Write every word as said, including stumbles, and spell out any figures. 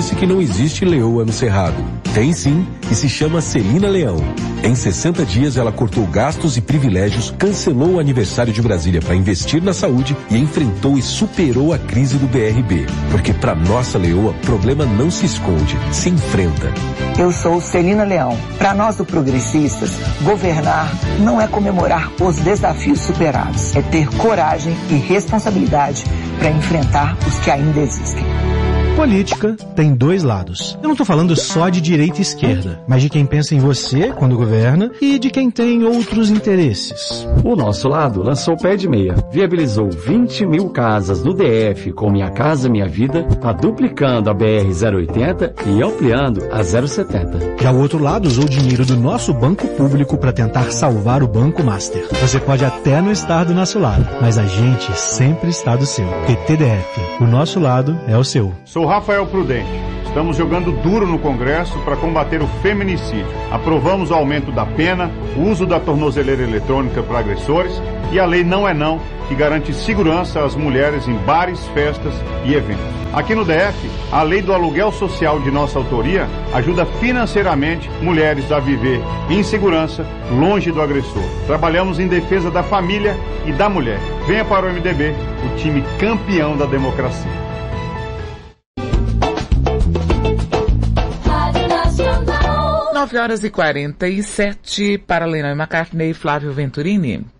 disse que não existe leoa no Cerrado. Tem sim, e se chama Celina Leão. Em sessenta dias ela cortou gastos e privilégios, cancelou o aniversário de Brasília para investir na saúde e enfrentou e superou a crise do B R B. Porque para nossa leoa, problema não se esconde, se enfrenta. Eu sou Celina Leão. Para nós do Progressistas, governar não é comemorar os desafios superados, é ter coragem e responsabilidade para enfrentar os que ainda existem. Política tem dois lados. Eu não estou falando só de direita e esquerda, mas de quem pensa em você quando governa e de quem tem outros interesses. O nosso lado lançou o Pé de Meia, viabilizou vinte mil casas no D F com Minha Casa Minha Vida, está duplicando a B R zero oitenta e ampliando a zero setenta. Já o outro lado usou o dinheiro do nosso banco público para tentar salvar o Banco Master. Você pode até não estar do nosso lado, mas a gente sempre está do seu. Porque T D F, o nosso lado é o seu. Sou Rafael Prudente. Estamos jogando duro no Congresso para combater o feminicídio. Aprovamos o aumento da pena, o uso da tornozeleira eletrônica para agressores e a lei Não é Não, que garante segurança às mulheres em bares, festas e eventos. Aqui no D F, a lei do aluguel social de nossa autoria ajuda financeiramente mulheres a viver em segurança, longe do agressor. Trabalhamos em defesa da família e da mulher. Venha para o M D B, o time campeão da democracia. nove horas e quarenta e sete para Lennon e McCartney e Flávio Venturini.